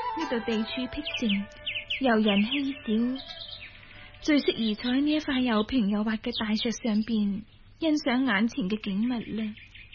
呢度地處僻靜，遊人稀少，最適宜坐喺呢一塊又平又滑嘅大石上邊，欣賞眼前嘅景物啦。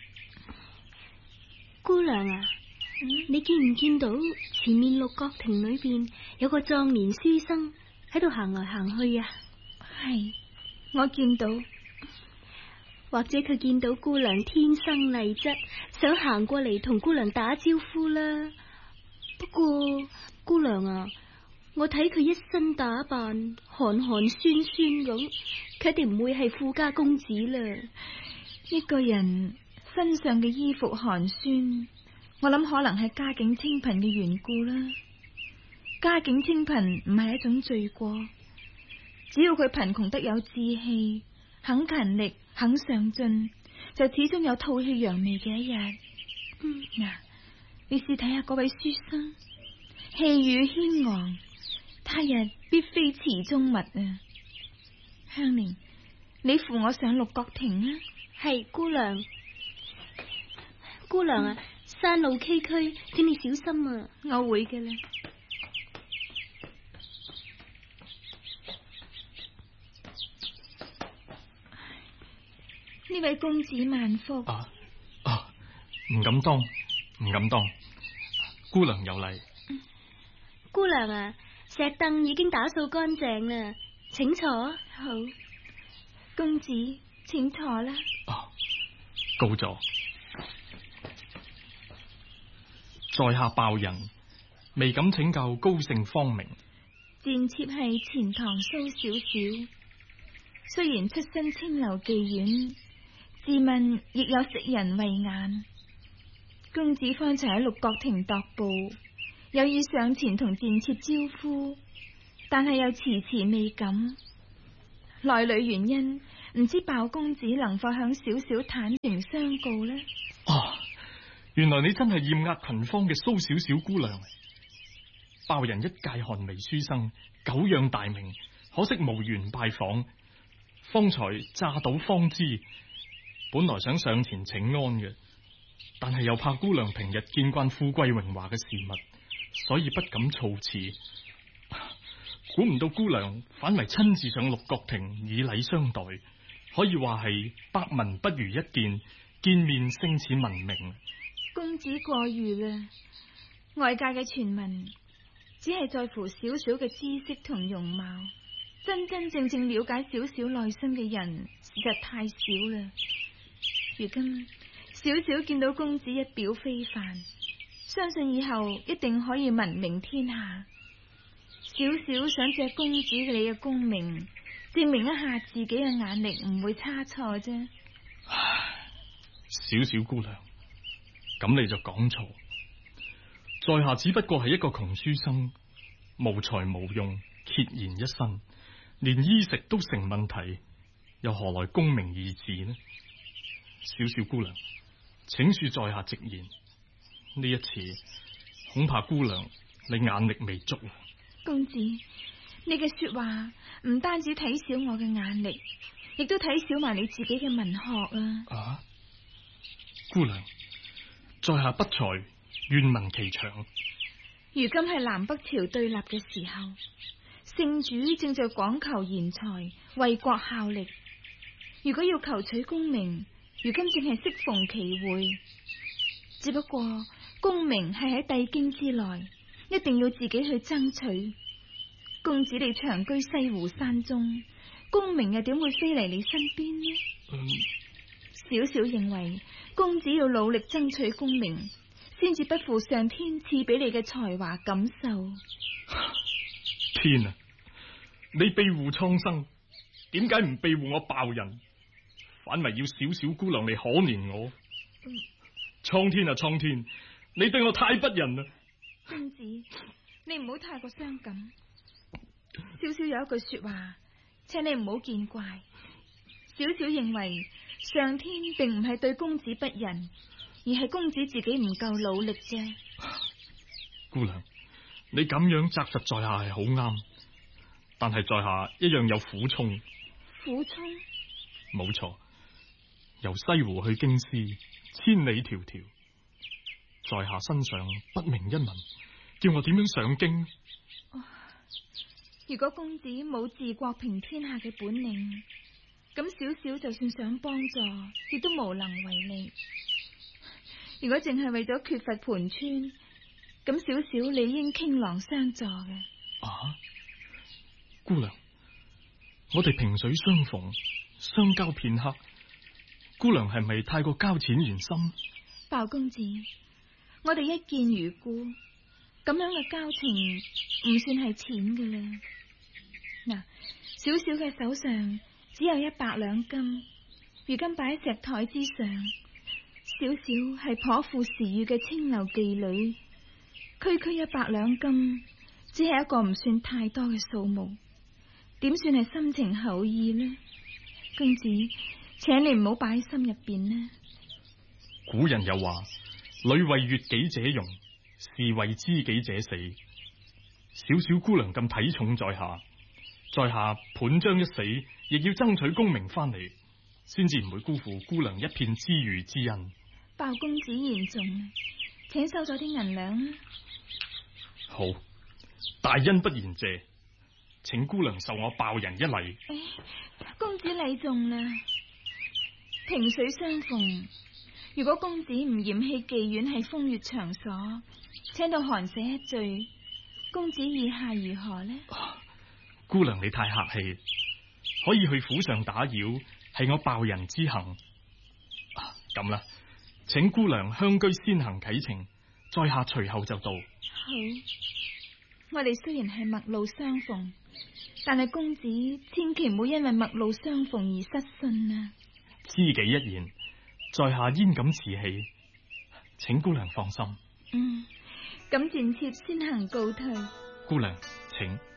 姑娘啊，你見唔見到前面六角亭裏邊有個壯年書生喺度行來行去啊？ 係，我見到。 或者佢見到姑娘天生麗質，想行過嚟同姑娘打招呼啦。不過姑娘啊，我睇佢一身打扮寒寒酸酸咁，佢一定唔會係富家公子啦。 一個人身上嘅衣服寒酸，我諗可能係家境清貧嘅緣故啦。家境清貧唔係一種罪過，只要佢貧窮得有志氣，肯勤力，肯上進，就始終有吐氣揚眉嘅一日。嗱，你試睇下嗰位書生，氣宇軒昂，他日必非池中物啊！香菱，你扶我上六角亭啊！ 係姑娘，姑娘啊，山路崎嶇，請你小心啊！ 我會嘅啦。呢位公子萬福。 唔敢當，唔敢當。姑娘有禮。 姑娘啊，石凳已經打掃乾淨啦，請坐。 好，公子請坐啦。 告座。在下鮑人，未敢請教高姓芳名。 賤妾係錢塘蘇小小，雖然出身清流妓院，自問亦有識人慧眼。公子方才喺六角亭踱步，有意上前同賤妾招呼，但係又遲遲未敢。內裏原因，唔知鮑公子能否向少少坦誠相告呢？ 原來你真係艷壓群芳嘅蘇小小姑娘。鮑人一介寒微書生，久仰大名，可惜無緣拜訪。方才乍睹方知，本來想上前請安嘅，但係又怕姑娘平日見慣富貴榮華嘅事物，所以不敢措辭。估唔到姑娘反為親自上六角亭以禮相待，可以話係百聞不如一見，見面勝似聞名。 公子過譽啦，外界嘅傳聞只係在乎少少嘅知識同容貌，真真正正了解少少內心嘅人實在太少啦。如今少少見到公子一表非凡，相信以後一定可以聞名天下。少少想借公子你嘅功名，證明一下自己嘅眼力唔會差錯啫。 少少姑娘，咁你就講錯。在下只不過係一個窮書生，無才無用，孑然一身，連衣食都成問題，又何來功名二字呢？少少姑娘，請恕在下直言，呢一次恐怕姑娘你眼力未足。 公子，你嘅說話唔單止睇小我嘅眼力，亦都睇小埋你自己嘅文學啊！ 姑娘，在下不才，願聞其詳。 如今係南北朝對立嘅時候，聖主正在講求賢才，為國效力。如果要求取功名，如今正係適逢其會。只不過功名係喺帝京之內，一定要自己去爭取。公子你長居西湖山中，功名又點會飛嚟你身邊呢？少少認為公子要努力爭取功名，先至不負上天賜俾你嘅才華感受。 天啊！你庇護蒼生，點解唔庇護我鮑人？反為要少少姑娘嚟可憐我？蒼天啊蒼天，你對我太不仁啦！ 公子，你唔好太過傷感。少少有一句說話，請你唔好見怪。少少認為上天並唔係對公子不仁，而係公子自己唔夠努力啫。 姑娘，你咁樣責罰在下係好啱，但係在下一樣有苦衷。 苦衷？ 冇錯，由西湖去京師，千里迢迢，在下身上不明一文， 叫我點樣上京？ 如果公子冇治國平天下嘅本領，咁小小就算想幫助，亦都無能為力。如果淨係為咗缺乏盤川，咁小小理應傾囊相助嘅。 啊，姑娘，我哋萍水相逢，相交片刻，姑娘係咪太過交淺緣深？ 鮑公子，我哋一見如故，咁樣嘅交情唔算係淺嘅啦。嗱，小小嘅手上只有100兩金，如今擺喺石台之上。小小係頗富時雨嘅清流妓女，區區100兩金，只係一個唔算太多嘅數目，點算係深情厚意呢？公子，請你唔好擺喺心入邊呢。 古人有話：女為悅己者容，士為知己者死。小小姑娘咁體重在下，在下盤將一死，亦要爭取功名翻嚟，先至唔會辜負姑娘一片知遇之恩。 鮑公子言重，請收咗啲銀兩啦。 好，大恩不言謝，請姑娘受我鮑人一禮。 公子禮重啦。萍水相逢，如果公子唔嫌棄妓院係風月場所，請到寒舍一聚，公子意下如何呢？ 姑娘你太客氣，可以去府上打擾，係我鮑人之幸。咁啦，請姑娘香居先行啟程，在下隨後就到。 好，我哋雖然係陌路相逢，但係公子千祈唔好因為陌路相逢而失信啊！ 知己一言，在下焉敢辭棄，請姑娘放心。 咁賤妾先行告退。 姑娘，請。